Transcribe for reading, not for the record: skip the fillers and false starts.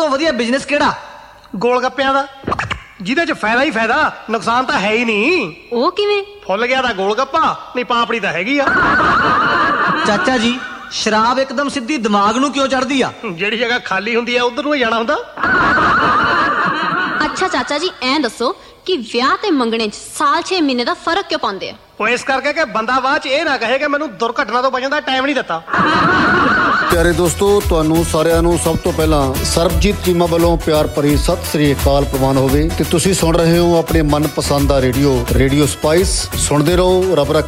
ਤੋਂ ਵਧੀਆ ਬਿਜ਼ਨਸ ਕਿਹੜਾ? ਗੋਲ ਗੱਪਿਆਂ ਦਾ, ਜਿਹਦੇ ਚ ਫਾਇਦਾ ਹੀ ਫਾਇਦਾ, ਨੁਕਸਾਨ ਤਾਂ ਹੈ ਹੀ ਨਹੀਂ। ਉਹ ਕਿਵੇਂ? ਫੁੱਲ ਗਿਆ ਤਾਂ ਗੋਲ ਗੱਪਾ, ਨਹੀਂ ਪਾਪੜੀ ਤਾਂ ਹੈਗੀ ਆ। ਚਾਚਾ ਜੀ, ਸ਼ਰਾਬ ਇੱਕਦਮ ਸਿੱਧੀ ਦਿਮਾਗ ਨੂੰ ਕਿਉਂ ਚੜਦੀ ਆ? ਜਿਹੜੀ ਜਗ੍ਹਾ ਖਾਲੀ ਹੁੰਦੀ ਆ ਉਧਰ ਨੂੰ ਹੀ ਜਾਣਾ ਹੁੰਦਾ। ਅੱਛਾ ਚਾਚਾ ਜੀ, ਐਂ ਦੱਸੋ ਕਿ ਵਿਆਹ ਤੇ ਮੰਗਣੇ 'ਚ ਸਾਲ 6 ਮਹੀਨੇ ਦਾ ਫਰਕ ਕਿਉਂ ਪਾਉਂਦੇ ਆ? ਉਹ ਇਸ ਕਰਕੇ ਕਿ ਬੰਦਾ ਬਾਅਦ ਚ ਇਹ ਨਾ ਕਹੇ ਕਿ ਮੈਨੂੰ ਦੁਰਘਟਨਾ ਤੋਂ ਬਚਣ ਦਾ ਟਾਈਮ ਨਹੀਂ ਦਿੱਤਾ। ਪਿਆਰੇ ਦੋਸਤੋ, ਤੁਹਾਨੂੰ ਸਾਰਿਆਂ ਨੂੰ ਸਭ ਤੋਂ ਪਹਿਲਾਂ ਸਰਬਜੀਤ ਚੀਮਾ ਵੱਲੋਂ ਪਿਆਰ ਭਰੀ ਸਤਿ ਸ੍ਰੀ ਅਕਾਲ ਪ੍ਰਵਾਨ ਹੋਵੇ ਤੇ ਤੁਸੀਂ ਸੁਣ ਰਹੇ ਹੋ ਆਪਣੇ ਮਨਪਸੰਦ ਦਾ ਰੇਡੀਓ ਸਪਾਈਸ। ਸੁਣਦੇ ਰਹੋ, ਰੱਬ ਰੱਖੇ।